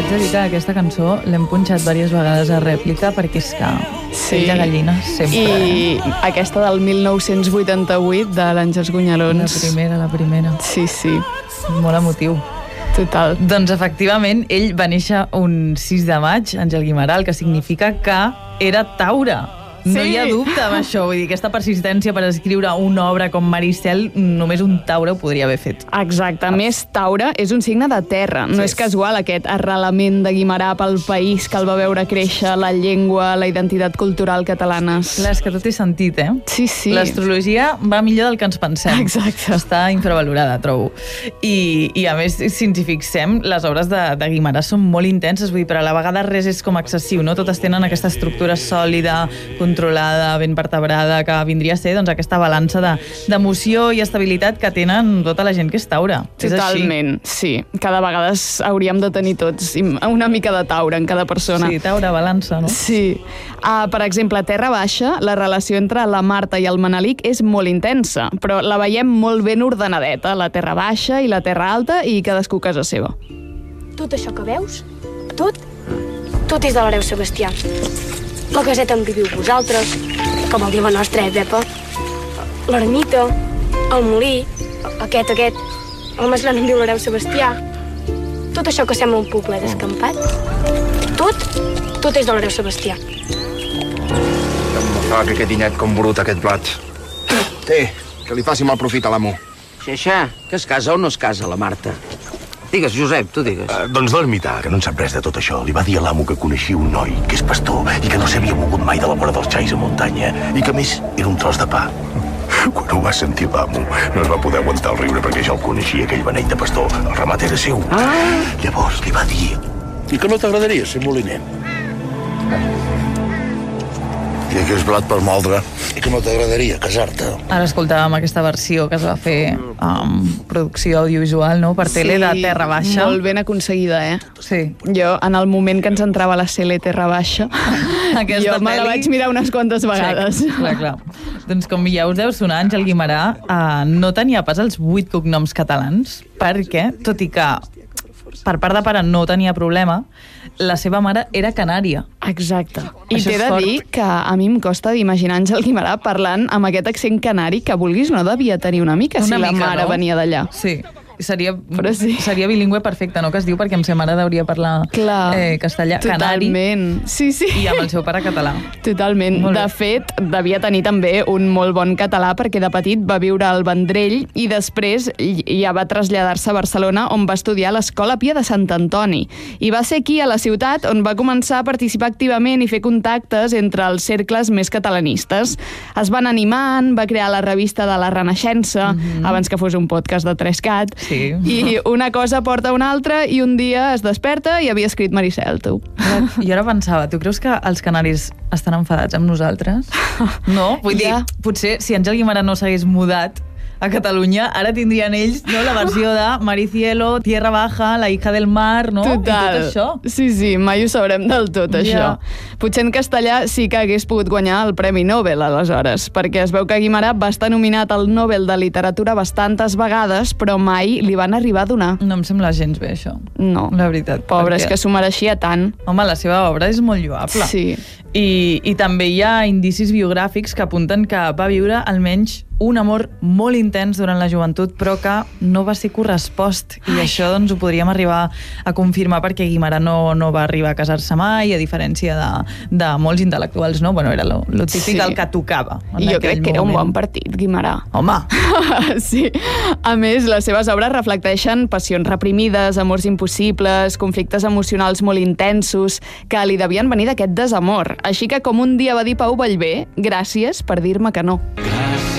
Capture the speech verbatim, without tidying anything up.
de dir que aquesta cançó l'hem punxat diverses vegades a rèplica perquè és que sí. de gallina sempre. I eh? aquesta del mil nou-cents vuitanta-vuit de l'Àngels Gunyalons. La primera, la primera. Sí, sí. Molt emotiu. Total. Doncs efectivament, ell va néixer un sis de maig, Àngel Guimerà, el que significa que era Taure. Sí. No hi ha dubte amb això, vull dir, aquesta persistència per escriure una obra com Maricel, només un Taure ho podria haver fet. Exacte, a més, Taure és un signe de terra, no sí. és casual aquest arrelament de Guimerà pel país que el va veure créixer, la llengua, la identitat cultural catalanes. Clar, és que tot té sentit, eh? Sí, sí. L'astrologia va millor del que ens pensem. Exacte. Està infravalorada, trobo. I, i a més, si ens hi fixem, les obres de, de Guimerà són molt intenses, vull dir, però a la vegada res és com excessiu, no? Totes tenen aquesta estructura sòlida, controlada, ben vertebrada, que vindria a ser doncs, aquesta balança d'emoció de, i estabilitat que tenen tota la gent que és Taure. Totalment, sí. Cada vegada hauríem de tenir tots una mica de Taure en cada persona. Sí, Taure, balança, no? Sí. Uh, per exemple, a Terra Baixa, la relació entre la Marta i el Manelic és molt intensa, però la veiem molt ben ordenadeta, la Terra Baixa i la Terra Alta, i cadascú a casa seva. Tot això que veus, tot, tot és de l'hereu Sebastià. La caseta on viviu vosaltres, com el diu la nostra, eh, Pepa? L'ermita, el molí, aquest, aquest, el més gran on viu l'hereu Sebastià. Tot això que sembla un poblet escampat, tot, tot és de l'hereu Sebastià. Em fa que aquest inet com brut, aquest plat. Té, que li faci mal profit a l'amo. Xeixa, que es casa o no es casa, la Marta? Digues, Josep, tu digues. Uh, doncs l'ermità, que no en sap res de tot això, li va dir a l'amo que coneixia un noi, que és pastor, i que no s'havia mogut mai de la vora dels xais a muntanya, i que, a més, era un tros de pa. Quan ho va sentir l'amo, no es va poder aguantar el riure perquè ja el coneixia, aquell beneit de pastor. El ramat era seu. Ah. Llavors li va dir... I que no t'agradaria ser moliner? I aquest blat per moldre, i que no t'agradaria casar-te. Ara escoltàvem aquesta versió que es va fer amb um, producció audiovisual, no?, per tele, sí, de Terra Baixa. Molt ben aconseguida, eh? Sí. Jo, en el moment que ens entrava la Cele Terra Baixa, aquesta jo me la vaig mirar unes quantes vegades. Check. Clar, clar. Doncs com ja us deu sonar, Àngel Guimerà uh, no tenia pas els vuit cognoms catalans, perquè, tot i que per part de pare no tenia problema, la seva mare era canària. Exacte. I t'he de dir que a mi em costa d'imaginar Àngel Guimerà parlant amb aquest accent canari que, vulguis, no devia tenir una mica una si mica, la mare no? venia d'allà. Sí. Seria, sí. seria bilingüe perfecte, no?, que es diu, perquè amb sa mare hauria parlar eh, castellà, totalment. Canari, sí, sí. i amb el seu pare català. Totalment. De fet, devia tenir també un molt bon català, perquè de petit va viure al Vendrell i després ja va traslladar-se a Barcelona, on va estudiar a l'Escola Pia de Sant Antoni. I va ser aquí, a la ciutat, on va començar a participar activament i fer contactes entre els cercles més catalanistes. Es van animant, va crear la revista de la Renaixença, mm-hmm. abans que fos un podcast de Trescat. Sí. I una cosa porta a una altra i un dia es desperta i havia escrit Maricel, tu. I ara pensava, tu creus que els canaris estan enfadats amb nosaltres? No? Vull dir, ja. potser si Àngel Guimerà no s'hagués mudat a Catalunya, ara tindrien ells, no, la versió de Maricielo, Tierra Baja, La hija del mar, no? Total. I tot això. Sí, sí, mai ho sabrem del tot, això. Ja. Potser en castellà sí que hagués pogut guanyar el Premi Nobel, aleshores, perquè es veu que Guimerà va estar nominat al Nobel de Literatura bastantes vegades, però mai li van arribar a donar. No em sembla gens bé, això. No. La veritat. Pobre, perquè... és que s'ho mereixia tant. Home, la seva obra és molt lloable. Sí. I, I també hi ha indicis biogràfics que apunten que va viure almenys un amor molt intens durant la joventut, però que no va ser correspost. I Ai. això doncs, ho podríem arribar a confirmar, perquè Guimerà no, no va arribar a casar-se mai, a diferència de, de molts intel·lectuals, no? Bueno, era lo, lo típic, sí. el que tocava. I jo crec que moment. era un bon partit, Guimerà. Home! Sí. A més, les seves obres reflecteixen passions reprimides, amors impossibles, conflictes emocionals molt intensos, que li devien venir d'aquest desamor. Així que, com un dia va dir Pau Vallvé, gràcies per dir-me que no. Gràcies